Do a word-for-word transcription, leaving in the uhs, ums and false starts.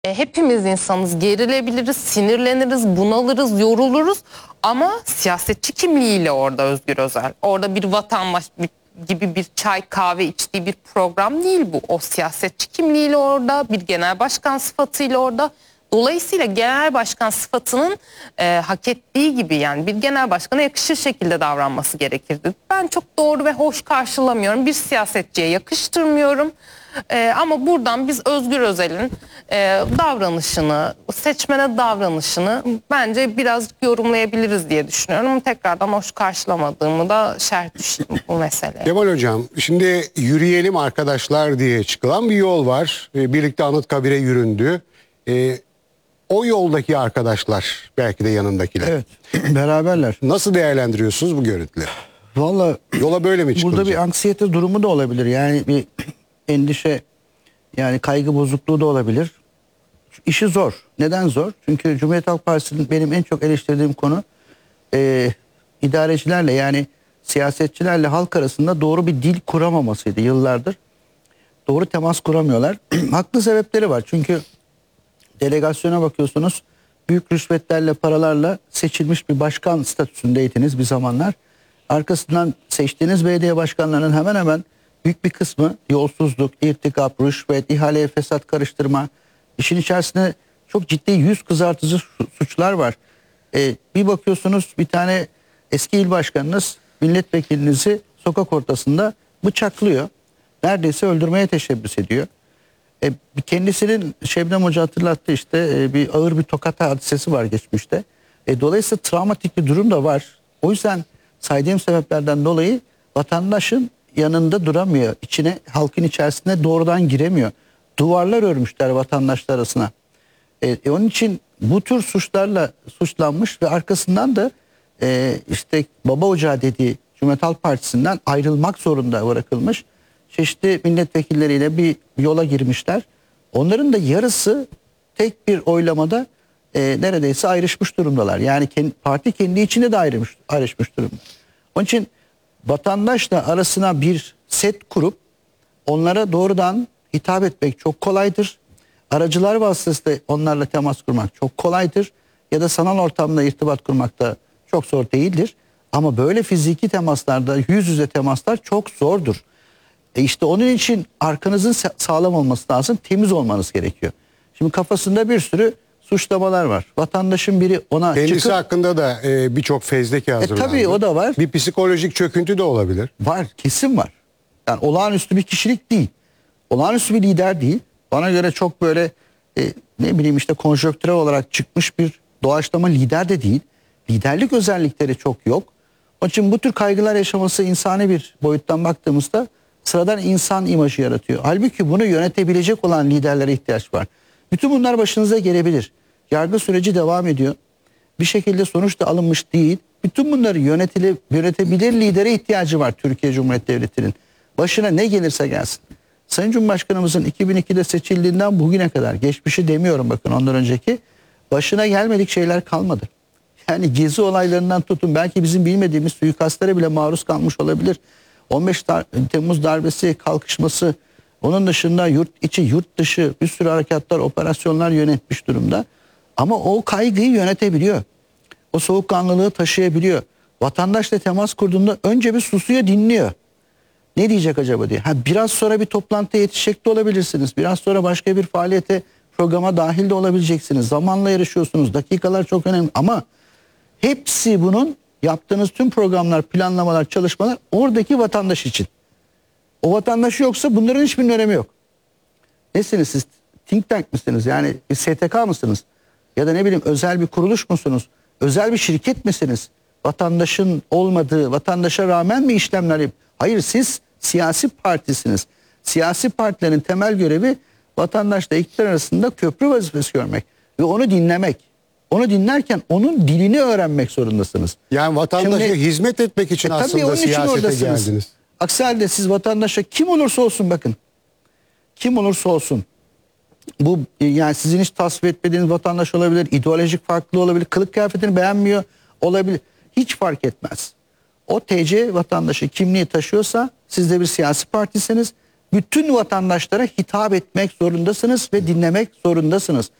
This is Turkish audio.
E, hepimiz insanız, gerilebiliriz, sinirleniriz, bunalırız, yoruluruz ama siyasetçi kimliğiyle orada Özgür Özel. Orada bir vatandaş gibi bir çay kahve içtiği bir program değil bu. O siyasetçi kimliğiyle orada, bir genel başkan sıfatıyla orada. Dolayısıyla genel başkan sıfatının e, hak ettiği gibi, yani bir genel başkana yakışır şekilde davranması gerekirdi. Ben çok doğru ve hoş karşılamıyorum. Bir siyasetçiye yakıştırmıyorum. E, ama buradan biz Özgür Özel'in e, davranışını, seçmene davranışını bence biraz yorumlayabiliriz diye düşünüyorum. Tekrardan hoş karşılamadığımı da şerh düştüm bu meseleye. Kemal Hocam, şimdi yürüyelim arkadaşlar diye çıkılan bir yol var. E, birlikte Anıtkabir'e yüründü. E, o yoldaki arkadaşlar, belki de yanındakiler. Evet, beraberler. Nasıl değerlendiriyorsunuz bu görüntüleri? Vallahi yola böyle mi çıkılacak? burada bir anksiyete durumu da olabilir. Yani bir endişe, yani kaygı bozukluğu da olabilir. İşi zor. Neden zor? Çünkü Cumhuriyet Halk Partisi'nin benim en çok eleştirdiğim konu e, idarecilerle, yani siyasetçilerle halk arasında doğru bir dil kuramamasıydı yıllardır. Doğru temas kuramıyorlar. Haklı sebepleri var. Çünkü delegasyona bakıyorsunuz, büyük rüşvetlerle, paralarla seçilmiş bir başkan statüsündeydiniz bir zamanlar. Arkasından seçtiğiniz belediye başkanlarının hemen hemen büyük bir kısmı yolsuzluk, irtikap, rüşvet, ihaleye fesat karıştırma. İşin içerisinde çok ciddi yüz kızartıcı suçlar var. Ee, bir bakıyorsunuz, bir tane eski il başkanınız milletvekilinizi sokak ortasında bıçaklıyor. Neredeyse öldürmeye teşebbüs ediyor. E, kendisinin, Şebnem Hoca hatırlattı işte, e, bir ağır bir tokat hadisesi var geçmişte. E, dolayısıyla travmatik bir durum da var. O yüzden saydığım sebeplerden dolayı vatandaşın yanında duramıyor. İçine, halkın içerisine doğrudan giremiyor. Duvarlar örmüşler vatandaşlar arasına. E, e, onun için bu tür suçlarla suçlanmış ve arkasından da e, işte baba ocağı dediği Cumhuriyet Halk Partisi'nden ayrılmak zorunda bırakılmış çeşitli milletvekilleriyle bir yola girmişler. Onların da yarısı tek bir oylamada e, neredeyse ayrışmış durumdalar. Yani kendi, parti kendi içinde de ayrışmış, ayrışmış durumda. Onun için vatandaşla arasına bir set kurup onlara doğrudan hitap etmek çok kolaydır. Aracılar vasıtasıyla onlarla temas kurmak çok kolaydır. Ya da sanal ortamda irtibat kurmak da çok zor değildir. Ama böyle fiziki temaslarda, yüz yüze temaslar çok zordur. E işte onun için arkanızın sağlam olması lazım, temiz olmanız gerekiyor. Şimdi kafasında bir sürü suçlamalar var. Vatandaşın biri ona Kendisi çıkıp... hakkında da e, birçok fezleke hazırlandı. E tabii o da var. Bir psikolojik çöküntü de olabilir. Var, kesin var. Yani olağanüstü bir kişilik değil. Olağanüstü bir lider değil. Bana göre çok böyle e, ne bileyim işte konjonktürel olarak çıkmış bir doğaçlama lider de değil. Liderlik özellikleri çok yok. Onun için bu tür kaygılar yaşaması insani bir boyuttan baktığımızda sıradan insan imajı yaratıyor. Halbuki bunu yönetebilecek olan liderlere ihtiyaç var. Bütün bunlar başınıza gelebilir. Yargı süreci devam ediyor. Bir şekilde sonuç da alınmış değil. Bütün bunları yönetile, yönetebilir lidere ihtiyacı var Türkiye Cumhuriyeti Devleti'nin. Başına ne gelirse gelsin. Sayın Cumhurbaşkanımızın iki bin ikide seçildiğinden bugüne kadar, geçmişi demiyorum bakın, ondan önceki, başına gelmedik şeyler kalmadı. Yani gezi olaylarından tutun, belki bizim bilmediğimiz suikastlara bile maruz kalmış olabilir. on beş Temmuz darbesi, kalkışması, onun dışında yurt içi, yurt dışı bir sürü harekatlar, operasyonlar yönetmiş durumda. Ama o kaygıyı yönetebiliyor. O soğukkanlılığı taşıyabiliyor. Vatandaşla temas kurduğunda önce bir susuyor, dinliyor. Ne diyecek acaba diye. Ha, biraz sonra bir toplantıya yetişecek de olabilirsiniz. Biraz sonra başka bir faaliyete, programa dahil de olabileceksiniz. Zamanla yarışıyorsunuz. Dakikalar çok önemli. Ama hepsi bunun, yaptığınız tüm programlar, planlamalar, çalışmalar oradaki vatandaş için. O vatandaş yoksa bunların hiçbirinin önemi yok. Nesiniz siz? Think tank misiniz? Yani bir S T K mısınız? Ya da ne bileyim özel bir kuruluş musunuz? Özel bir şirket misiniz? Vatandaşın olmadığı, vatandaşa rağmen mi işlemler yap? Hayır, siz siyasi partisiniz. Siyasi partilerin temel görevi vatandaşla iktidar arasında köprü vazifesi görmek ve onu dinlemek. Onu dinlerken onun dilini öğrenmek zorundasınız. Yani vatandaşa Şimdi, hizmet etmek için e, aslında siyasete geldiniz. Aksi halde siz vatandaşa, kim olursa olsun bakın, kim olursa olsun, bu yani sizin hiç tasvip etmediğiniz vatandaş olabilir, ideolojik farklı olabilir, kılık kıyafetini beğenmiyor olabilir, hiç fark etmez. O T C vatandaşı kimliği taşıyorsa siz de bir siyasi partisiniz bütün vatandaşlara hitap etmek zorundasınız ve dinlemek zorundasınız.